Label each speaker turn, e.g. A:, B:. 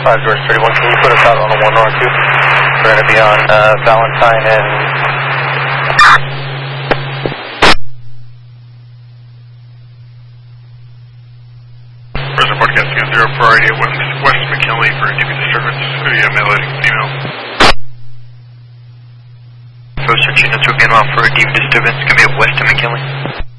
A: 5 George 31, can you put us out on a 1 or 2? We're going to be on Valentine and...
B: Reservoir Cascade 0 priority at West McKinley for DB disturbance. Male leading female.
A: Post Chino 2 again, for DB disturbance, going to be at West McKinley.